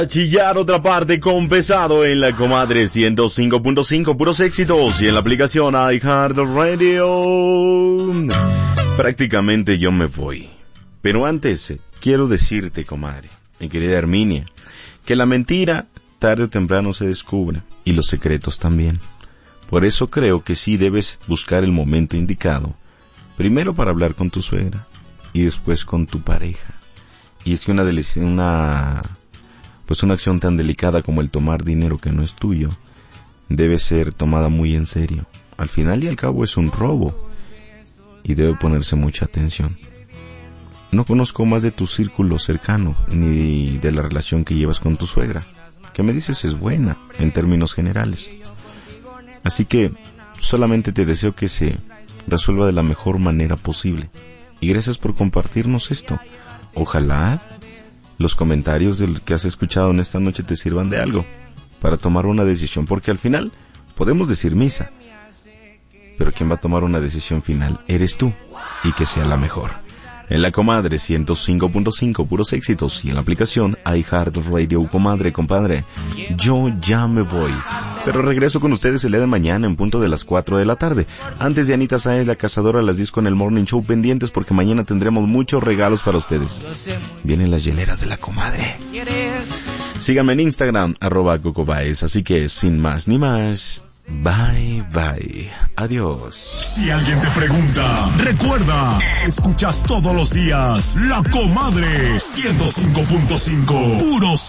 Chillar otra parte con Pesado en la Comadre 105.5, puros éxitos, y en la aplicación iHeartRadio. Prácticamente yo me voy, pero antes quiero decirte, comadre, mi querida Herminia, que la mentira tarde o temprano se descubre, y los secretos también. Por eso creo que sí debes buscar el momento indicado, primero para hablar con tu suegra y después con tu pareja. Y es que una acción tan delicada como el tomar dinero que no es tuyo debe ser tomada muy en serio. Al final y al cabo es un robo y debe ponerse mucha atención. No conozco más de tu círculo cercano ni de la relación que llevas con tu suegra, que me dices es buena en términos generales. Así que solamente te deseo que se resuelva de la mejor manera posible. Y gracias por compartirnos esto. Ojalá los comentarios del que has escuchado en esta noche te sirvan de algo para tomar una decisión, porque al final podemos decir misa, pero quien va a tomar una decisión final eres tú, y que sea la mejor. En la Comadre 105.5, puros éxitos, y en la aplicación iHeartRadio. Comadre, compadre, yo ya me voy, pero regreso con ustedes el día de mañana en punto de las 4 de la tarde. Antes de Anita Sáenz, la cazadora, a las 10 con el Morning Show. Pendientes porque mañana tendremos muchos regalos para ustedes. Vienen las hieleras de la Comadre. Síganme en Instagram, @CocoBaez. Así que, sin más ni más, bye bye, adiós. Si alguien te pregunta, recuerda, escuchas todos los días La Comadre 105.5, puros